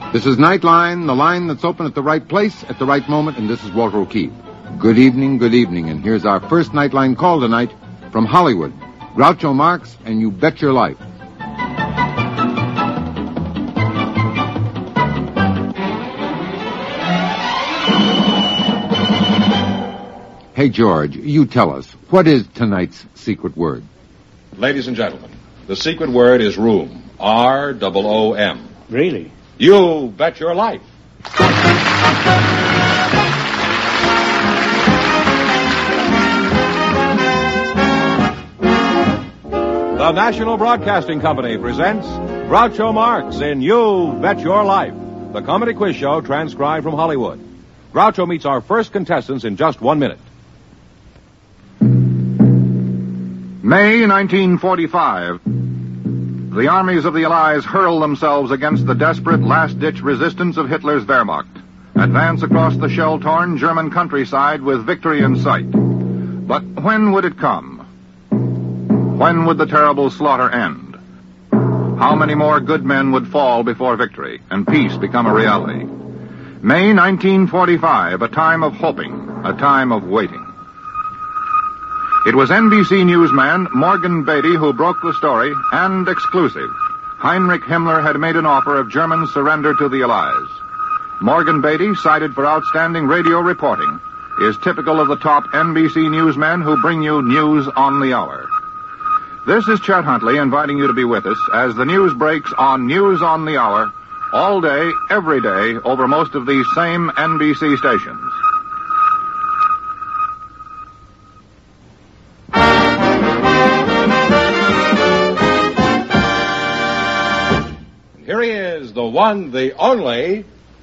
This is Nightline, the line that's open at the right place at the right moment, and this is Walter O'Keefe. Good evening, and here's our first Nightline call tonight from Hollywood. Groucho Marx and You Bet Your Life. Hey, George, you tell us, what is tonight's secret word? Ladies and gentlemen, the secret word is room. R-O-O-M. Really? You bet your life. The National Broadcasting Company presents Groucho Marx in You Bet Your Life, the comedy quiz show transcribed from Hollywood. Groucho meets our first contestants in just 1 minute. May 1945. The armies of the Allies hurl themselves against the desperate last-ditch resistance of Hitler's Wehrmacht. Advance across the shell-torn German countryside with victory in sight. But when would it come? When would the terrible slaughter end? How many more good men would fall before victory and peace become a reality? May 1945, a time of hoping, a time of waiting. It was NBC newsman Morgan Beatty who broke the story, and exclusive. Heinrich Himmler had made an offer of German surrender to the Allies. Morgan Beatty, cited for outstanding radio reporting, is typical of the top NBC newsmen who bring you news on the hour. This is Chet Huntley inviting you to be with us as the news breaks on News on the Hour, all day, every day, over most of these same NBC stations. Here he is, the one, the only...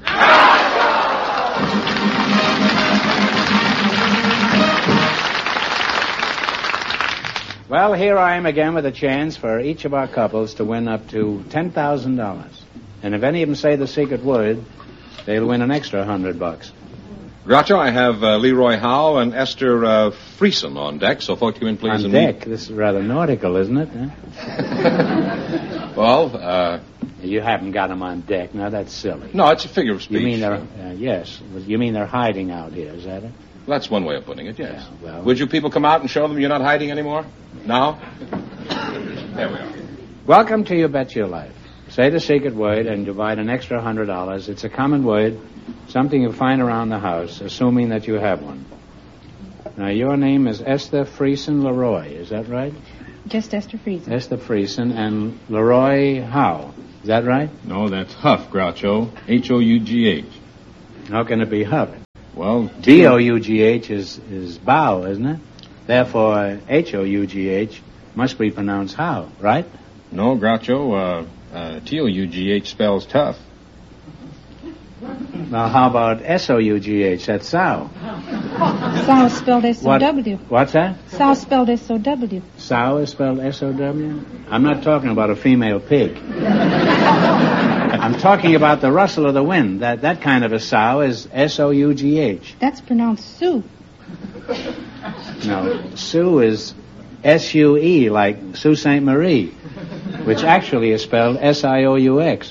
Well, here I am again with a chance for each of our couples to win up to $10,000. And if any of them say the secret word, they'll win an extra $100. Groucho, I have Leroy Howe and Esther Friesen on deck, so folk you in, please. On deck? This is rather nautical, isn't it? Huh? Well, You haven't got them on deck. Now, that's silly. No, it's a figure of speech. You mean they're... yes. You mean they're hiding out here, is that it? That's one way of putting it, yes. Yeah, well... Would you people come out and show them you're not hiding anymore? Now? There we are. Welcome to You Bet Your Life. Say the secret word and divide an extra $100. It's a common word, something you find around the house, assuming that you have one. Now, your name is Esther Friesen Leroy, is that right? Just Esther Friesen. Esther Friesen and Leroy Howe. Is that right? No, that's Huff, Groucho. H-O-U-G-H. How can it be Huff? Well, B-O-U-G-H is bow, isn't it? Therefore, H-O-U-G-H must be pronounced Howe, right? No, Groucho, T-O-U-G-H spells tough. Now, how about S-O-U-G-H? That's sow. Sow spelled S-O-W. What's that? Sow spelled S-O-W. Sow is spelled S-O-W? I'm not talking about a female pig. I'm talking about the rustle of the wind. That kind of a sow is S-O-U-G-H. That's pronounced Sue. No, Sue is S-U-E, like Sault Ste. Marie, which actually is spelled S-I-O-U-X.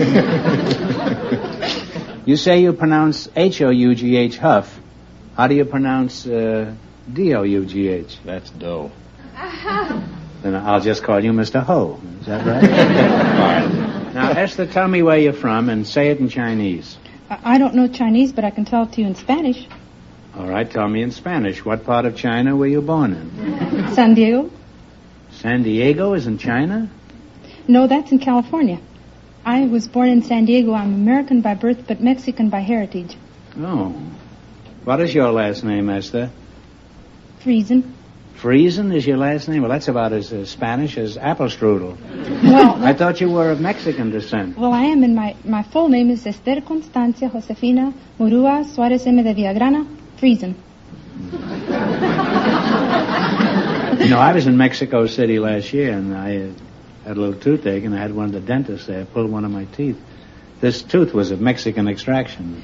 You say you pronounce H-O-U-G-H Huff. How do you pronounce D-O-U-G-H? That's dough. Then I'll just call you Mr. Ho. Is that right? All right. Now, Esther, tell me where you're from and say it in Chinese. I don't know Chinese, but I can tell it to you in Spanish. All right, tell me in Spanish. What part of China were you born in? San Diego. San Diego is in China? No, that's in California. I was born in San Diego. I'm American by birth, but Mexican by heritage. Oh. What is your last name, Esther? Friesen. Friesen is your last name? Well, that's about as Spanish as apple strudel. Well, I thought you were of Mexican descent. Well, I am, and my full name is Esther Constancia Josefina Murúa Suárez M. de Villagrana Friesen. You know, I was in Mexico City last year, and I had a little toothache, and I had one of the dentists there pull one of my teeth. This tooth was of Mexican extraction.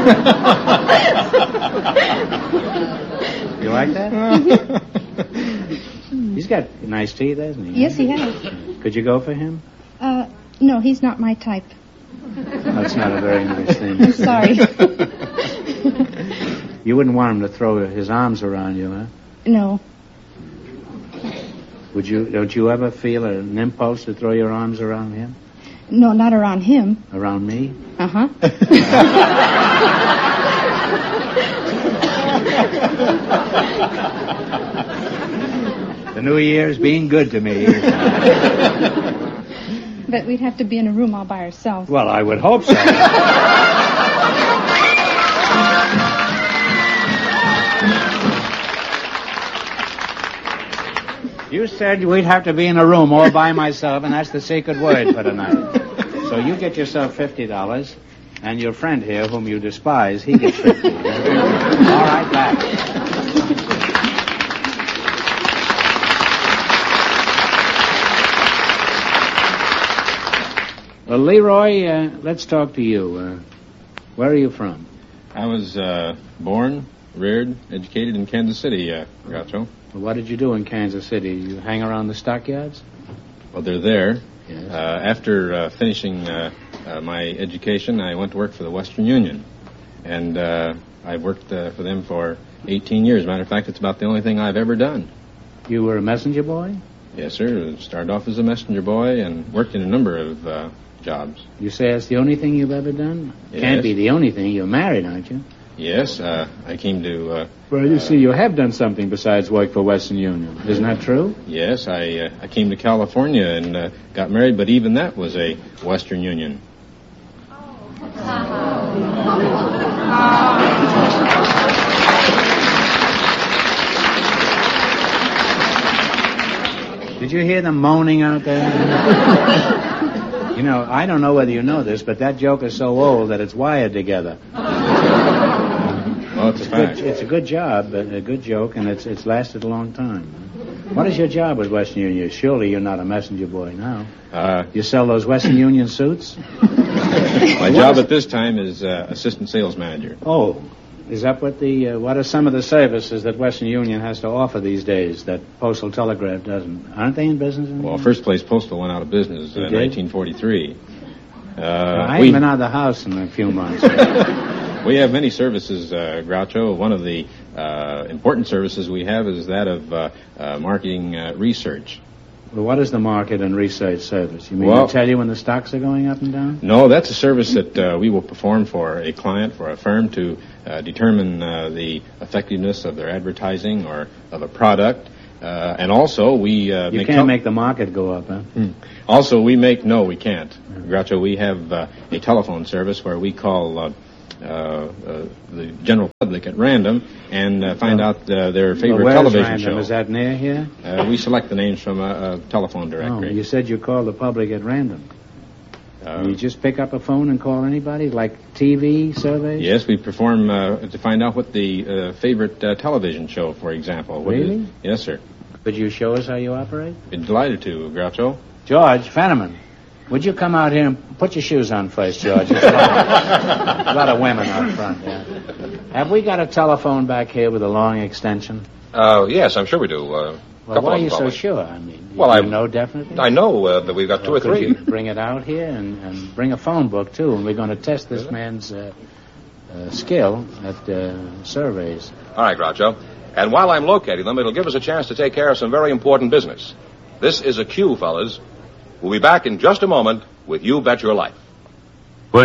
You like that? He's got nice teeth, hasn't he? Yes, he has. Could you go for him? No, he's not my type. That's not a very nice thing. I'm sorry. You wouldn't want him to throw his arms around you, huh? No. Don't you ever feel an impulse to throw your arms around him? No, not around him. Around me? Uh-huh. The new year's being good to me. But we'd have to be in a room all by ourselves. Well, I would hope so. You said we'd have to be in a room all by myself, and that's the sacred word for tonight. So you get yourself $50, and your friend here, whom you despise, he gets $50. All right, back. Well, Leroy, let's talk to you. Where are you from? I was born, reared, educated in Kansas City, Groucho. Well, what did you do in Kansas City? You hang around the stockyards? Well, they're there. Yes. After finishing my education, I went to work for the Western Union. And I worked for them for 18 years. Matter of fact, it's about the only thing I've ever done. You were a messenger boy? Yes, sir. Started off as a messenger boy and worked in a number of jobs. You say that's the only thing you've ever done? Yes. Can't be the only thing. You're married, aren't you? Yes, I came to... Well, you see, you have done something besides work for Western Union. Isn't that true? Yes, I came to California and got married, but even that was a Western Union. Did you hear them moaning out there? You know, I don't know whether you know this, but that joke is so old that it's wired together. Well, it's a good job, a good joke, and it's lasted a long time. What is your job with Western Union? Surely you're not a messenger boy now. You sell those Western Union suits? My job at this time is assistant sales manager. Oh, is that what what are some of the services that Western Union has to offer these days that Postal Telegraph doesn't? Aren't they in business anymore? Well, first place Postal went out of business in 1943. I haven't been out of the house in a few months. We have many services, Groucho. One of the important services we have is that of marketing research. Well, what is the market and research service? You mean to tell you when the stocks are going up and down? No, that's a service that we will perform for a client, for a firm, to determine the effectiveness of their advertising or of a product. And also, we You can't make the market go up, huh? Also, we can't. Groucho, we have a telephone service where we call the general public at random and find out their favorite television random? show. Is that near here? We select the names from a telephone directory. Oh, you said you call the public at random. You just pick up a phone and call anybody, like TV surveys? Yes, we perform to find out what the favorite television show, for example. Really? Yes, sir. Could you show us how you operate? Be delighted to, Groucho. George Fenneman, would you come out here and put your shoes on first, George? There's a lot of women out front, yeah. Have we got a telephone back here with a long extension? Yes, I'm sure we do. Well, why are you so sure? I mean, you know definitely? I know that we've got two or three. Could you bring it out here and bring a phone book, too, and we're going to test this man's skill at surveys. All right, Groucho. And while I'm locating them, it'll give us a chance to take care of some very important business. This is a cue, fellas. We'll be back in just a moment with You Bet Your Life.